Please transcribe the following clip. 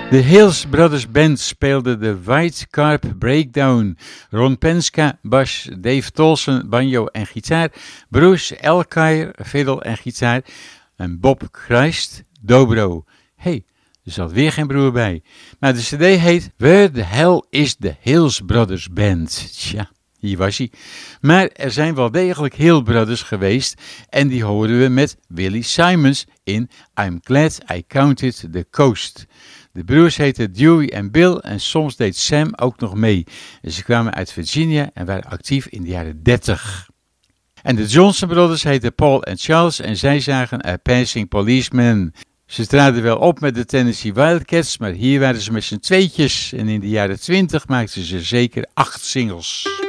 De Hills Brothers Band speelde de White Carp Breakdown. Ron Penska, bas, Dave Tolson, banjo en gitaar, Bruce Elkire, fiddle en gitaar en Bob Christ, dobro. Er zat weer geen broer bij. Maar de cd heet Where the Hell is the Hills Brothers Band? Tja, hier was hij. Maar er zijn wel degelijk Hill Brothers geweest en die horen we met Willie Simons in I'm Glad I Counted the Coast. De broers heten Dewey en Bill en soms deed Sam ook nog mee. En ze kwamen uit Virginia en waren actief in de jaren 30. En de Johnson Brothers heten Paul en Charles en zij zagen A Passing Policeman. Ze traden wel op met de Tennessee Wildcats, maar hier waren ze met z'n tweetjes. En in de jaren 20 maakten ze zeker 8 singles.